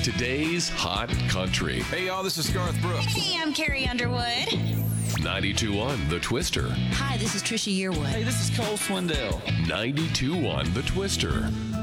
today's hot country. Hey, y'all, this is Garth Brooks. Hey, I'm Carrie Underwood. 92.1 The Twister. Hi, this is Trisha Yearwood. Hey, this is Cole Swindell. 92.1 The Twister.